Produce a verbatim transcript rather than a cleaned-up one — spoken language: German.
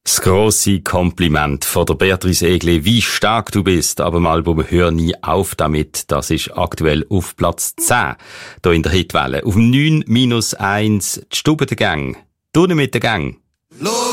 Das grosse Kompliment von der Beatrice Egli, wie stark du bist, aber im Album «Hör nie auf damit», das ist aktuell auf Platz zehn, hier in der Hitwelle. Auf dem neun minus eins, die Stube der Gang. Du mit der Gang.